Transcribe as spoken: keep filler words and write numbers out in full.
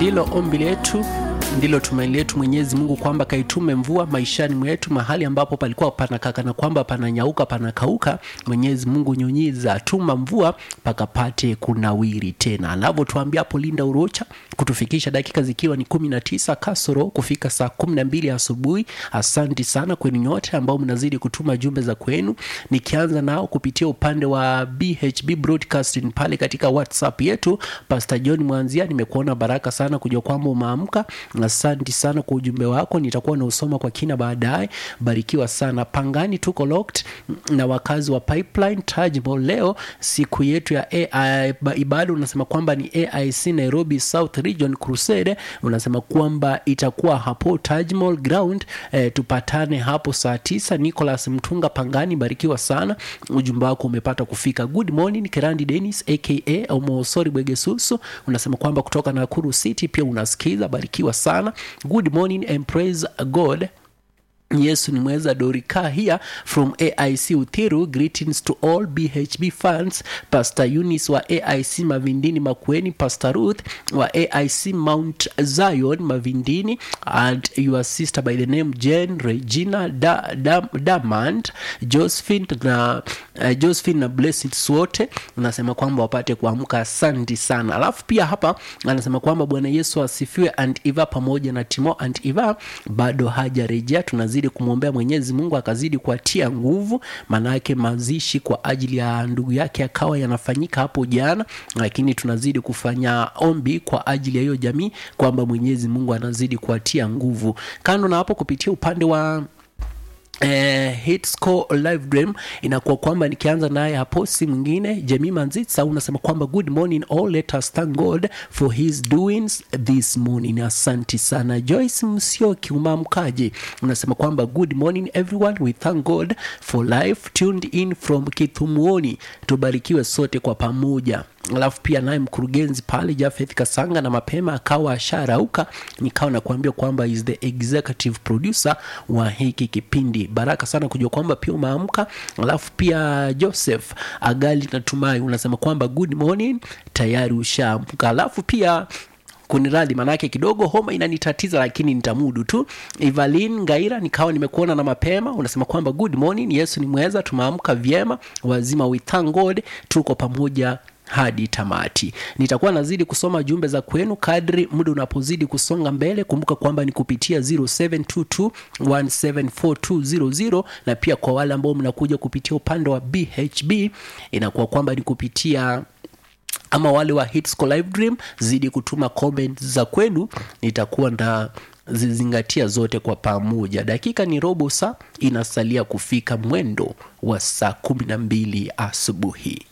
ndilo ombi letu, ndilo tumaini letu Mwenyezi Mungu kwamba kaitume mvua maishani mwetu, mahali ambapo palikuwa panakaka na kwamba pananyauka panakauka. Mwenyezi Mungu nyunyiza, tuma mvua pakapate kunawiri tena. Anavyotuambia hapo Linda Urocha, kutufikisha dakika zikiwa ni kumi na tisa kasoro kufika saa kumi na mbili asubuhi. Asante sana kwenu nyote ambao mnazidi kutuma jumbe za kwenu. Nikianza nao kupitia upande wa B H B Broadcasting pale katika WhatsApp yetu, Pastor John Mwanzia, nimekuona baraka sana kujua kwamba umeamka. Asante sana kwa ujumbe wako, nitakuwa na usoma kwa kina baadaye. Barikiwa sana. Pangani tuko locked na wakazi wa Pipeline Taj Mall. Leo siku yetu ya A I ibada, unasema kwamba ni A I C Nairobi South Region Crusade. Unasema kwamba itakuwa hapo Taj Mall ground. E, tupatane hapo saa tisa. Nicholas Mtunga Pangani, barikiwa sana, ujumbe wako umepata kufika. Good morning Kerandi Dennis aka Omosori Bwegesusu, unasema kwamba kutoka Nakuru City pia unasikiza, barikiwa sana. Good morning and praise God. Yesu ni mweza. Dorika here from A I C Uthiru. Greetings to all B H B fans. Pastor Eunice wa A I C Mavindini Makueni, Pastor Ruth wa A I C Mount Zion Mavindini, and your sister by the name Jen Regina da, da, Damand Josephine na uh, Josephine na Blessed Swote. Unasema kwamba wapate kuamka. Asante sana. Alafu pia hapa anasema kwamba Bwana Yesu asifiwe, and Eva pamoja na Timo and Eva bado hajarejea. Tunazidi kumwombea Mwenyezi Mungu akazidi kuatia nguvu, maana yake mazishi kwa ajili ya ndugu yake akawa yanafanyika hapo jana, lakini tunazidi kufanya ombi kwa ajili ya hiyo jamii kwamba Mwenyezi Mungu anazidi kuatia nguvu. Kando na hapo, kupitia upande wa Eh, Hitscore live dream inakuwa kwamba nikianza naye hapo si mwingine Jemima Nzitsa. Unasema kwamba good morning all, let us thank God for his doings this morning. Asante sana. Joyce Msioki umamkaje, unasema kwamba good morning everyone, we thank God for life, tuned in from Kithumuoni, tubarikiwe sote kwa pamoja. Alafu pia naye mkurugenzi pale Jafeth Kasanga na mapema akawa asharauka, nikawa na kuambia kwamba is the executive producer wa hiki kipindi. Baraka sana kujua kwamba pia umeamka. Alafu pia Joseph Agali natumai unasema kwamba good morning, tayari ushaamka. Alafu pia kuniradi manake kidogo homa inanitatiza lakini nitamudu tu. Evelyn Ngaira nikawa nimekuona na mapema, unasema kwamba good morning, Yesu ni mweza, tumeamka vyema wazima, we thank God, tuko pamoja hadi tamati. Nitakuwa nazidi kusoma jumbe za kwenu kadri muda unapozidi kusonga mbele. Kumbuka kwamba ni kupitia zero seven two two one seven four two zero zero, na pia kwa wale ambao mnakuja kupitia upande wa B H B inakuwa kwamba ni kupitia ama wale wa Hitscore live dream. Zidi kutuma comments za kwenu, nitakuwa nda zizingatia zote kwa pamoja. Dakika ni robo saa inasalia kufika mwendo wa saa kumi na mbili asubuhi.